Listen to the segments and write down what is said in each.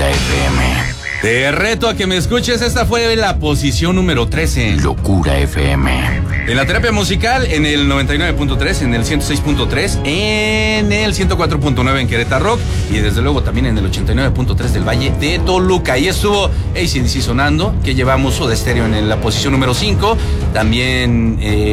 FM. Te reto a que me escuches, esta fue la posición número 13. Locura FM. En la terapia musical, en el 99.3, en el 106.3, en el 104.9 en Querétaro Rock y desde luego también en el 89.3 del Valle de Toluca. Ahí estuvo AC/DC sonando, que llevamos Soda Stereo en la posición número 5, también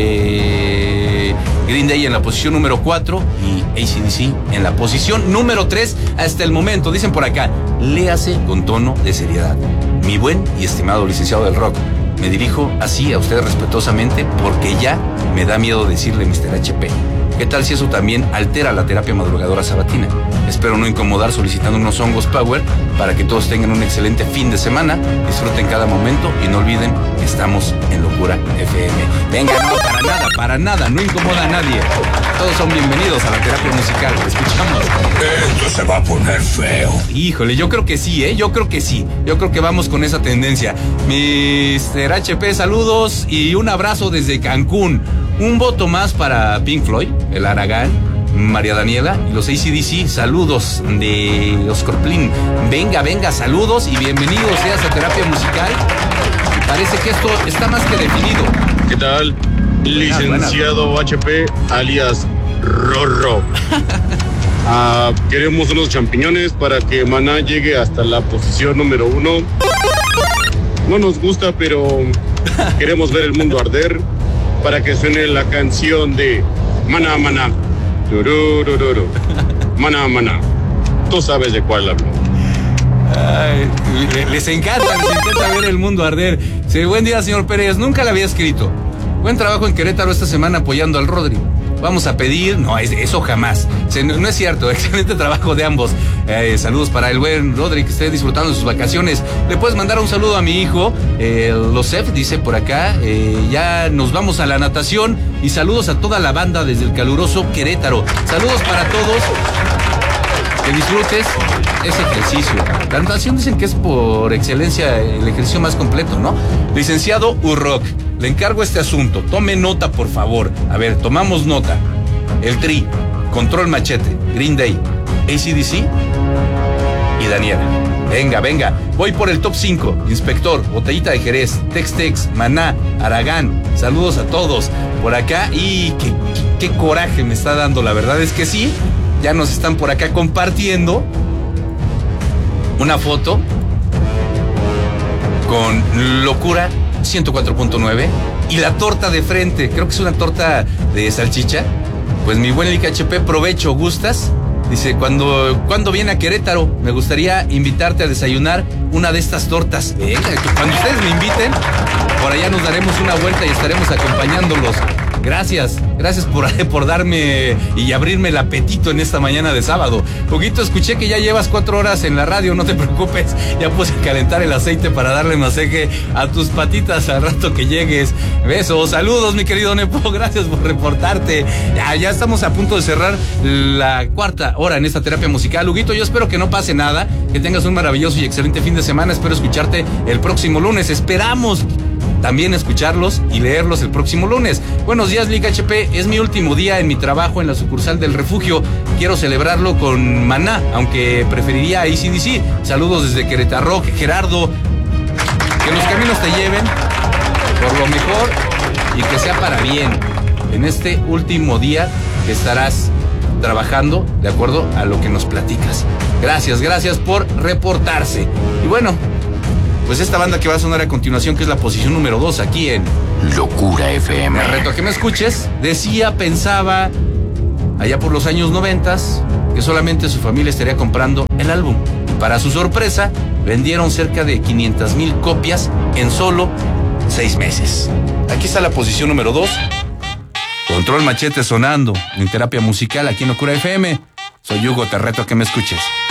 Green Day en la posición número 4 y AC/DC en la posición número 3 hasta el momento. Dicen por acá, léase con tono de seriedad. Mi buen y estimado licenciado del rock, me dirijo así a usted respetuosamente porque ya me da miedo decirle Mr. HP. ¿Qué tal si eso también altera la terapia madrugadora sabatina? Espero no incomodar solicitando unos hongos Power para que todos tengan un excelente fin de semana, disfruten cada momento y no olviden que estamos en Locura FM. Venga, no, para nada, no incomoda a nadie. Todos son bienvenidos a la terapia musical. Escuchamos. Esto se va a poner feo. Híjole, yo creo que sí, Yo creo que vamos con esa tendencia. Mr. HP, saludos y un abrazo desde Cancún. Un voto más para Pink Floyd, el Aragán, María Daniela y los AC/DC. Saludos de Oscar Plin. Venga, saludos y bienvenidos seas a terapia musical. Me parece que esto está más que definido. ¿Qué tal? Licenciado HP, alias Rorro. Queremos unos champiñones para que Maná llegue hasta la posición número 1. No nos gusta, pero queremos ver el mundo arder para que suene la canción de Maná, Maná. Tururururu. Maná, Maná. Tú sabes de cuál hablo. Ay, les encanta ver el mundo arder. Sí, buen día, señor Pérez. Nunca le había escrito. Buen trabajo en Querétaro esta semana apoyando al Rodri. Vamos a pedir, no, eso jamás. No es cierto, excelente trabajo de ambos. Saludos para el buen Rodri, que esté disfrutando de sus vacaciones. Le puedes mandar un saludo a mi hijo, Losef, dice por acá. Ya nos vamos a la natación. Y saludos a toda la banda desde el caluroso Querétaro. Saludos para todos. Que disfrutes ese ejercicio. La natación dicen que es por excelencia el ejercicio más completo, ¿no? Licenciado Urrock, le encargo este asunto. Tome nota, por favor. A ver, tomamos nota. El Tri, Control Machete, Green Day, AC/DC y Daniela. Venga. Voy por el top 5. Inspector, Botellita de Jerez, Tex-Tex, Maná, Aragán. Saludos a todos por acá. Y qué coraje me está dando. La verdad es que sí. Ya nos están por acá compartiendo una foto con Locura 104.9 y la torta de frente. Creo que es una torta de salchicha. Pues mi buen Lica HP, provecho, ¿gustas? Dice, cuando viene a Querétaro, me gustaría invitarte a desayunar una de estas tortas. Venga, cuando ustedes me inviten, por allá nos daremos una vuelta y estaremos acompañándolos. Gracias por darme y abrirme el apetito en esta mañana de sábado. Poquito, escuché que ya llevas 4 horas en la radio, no te preocupes. Ya puse a calentar el aceite para darle masaje a tus patitas al rato que llegues. Besos, saludos, mi querido Nepo, gracias por reportarte. Ya estamos a punto de cerrar la 4ª hora en esta terapia musical. Huguito, yo espero que no pase nada, que tengas un maravilloso y excelente fin de semana. Espero escucharte el próximo lunes. Esperamos también escucharlos y leerlos el próximo lunes. Buenos días, Liga HP. Es mi último día en mi trabajo en la sucursal del Refugio. Quiero celebrarlo con Maná, aunque preferiría AC/DC. Saludos desde Querétaro Rock. Gerardo, que los caminos te lleven por lo mejor y que sea para bien en este último día que estarás trabajando de acuerdo a lo que nos platicas. Gracias por reportarse. Y bueno, pues esta banda que va a sonar a continuación, que es la posición número 2 aquí en Locura FM. Me reto a que me escuches. Pensaba allá por los años 90 que solamente su familia estaría comprando el álbum. Para su sorpresa, vendieron cerca de 500,000 copias en solo 6 meses. Aquí está la posición número 2. Control Machete sonando en terapia musical aquí en Locura FM. Soy Hugo, te reto a que me escuches.